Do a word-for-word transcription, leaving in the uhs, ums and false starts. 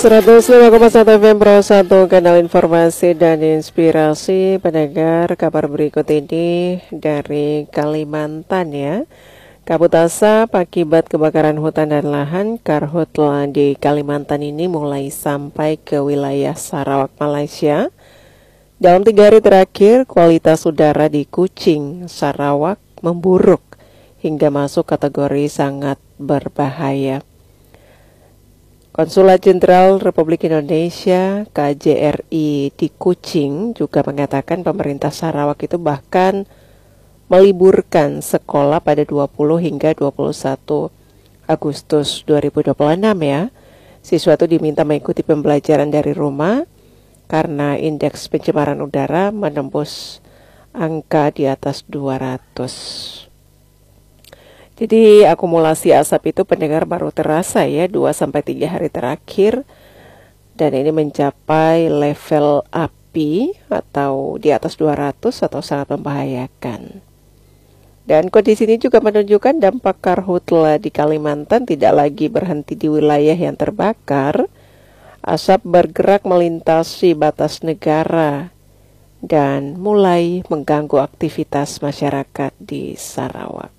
seratus lima koma satu F M Pro satu, kanal informasi dan inspirasi. Pendengar, kabar berikut ini dari Kalimantan ya. Kabut asap akibat kebakaran hutan dan lahan karhutla di Kalimantan ini mulai sampai ke wilayah Sarawak, Malaysia. Dalam tiga hari terakhir, kualitas udara di Kuching, Sarawak memburuk hingga masuk kategori sangat berbahaya. Konsulat Jenderal Republik Indonesia K J R I di Kuching juga mengatakan pemerintah Sarawak itu bahkan meliburkan sekolah pada dua puluh hingga dua puluh satu Agustus dua ribu dua puluh enam ya. Siswa itu diminta mengikuti pembelajaran dari rumah karena indeks pencemaran udara menembus angka di atas dua ratus. Jadi akumulasi asap itu pendengar baru terasa ya dua sampai tiga hari terakhir, dan ini mencapai level api atau di atas dua ratus atau sangat membahayakan. Dan kondisi ini juga menunjukkan dampak karhutla di Kalimantan tidak lagi berhenti di wilayah yang terbakar. Asap bergerak melintasi batas negara dan mulai mengganggu aktivitas masyarakat di Sarawak.